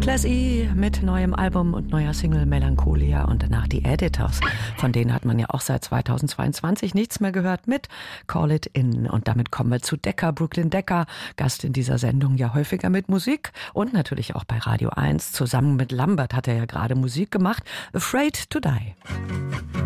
Class E mit neuem Album und neuer Single Melancholia und danach die Editors. Von denen hat man ja auch seit 2022 nichts mehr gehört mit Call It In. Und damit kommen wir zu Decker, Brooklyn Decker, Gast in dieser Sendung ja häufiger mit Musik und natürlich auch bei Radio 1. Zusammen mit Lambert hat er ja gerade Musik gemacht. Afraid to Die.